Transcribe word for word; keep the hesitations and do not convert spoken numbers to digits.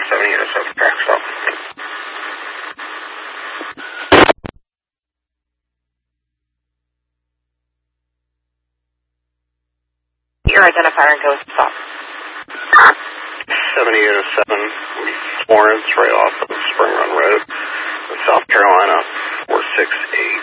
seven units of track stop. Your identifier and go stop. seventy unit seven, Florence, right off of Spring Run Road, South Carolina, four six eight.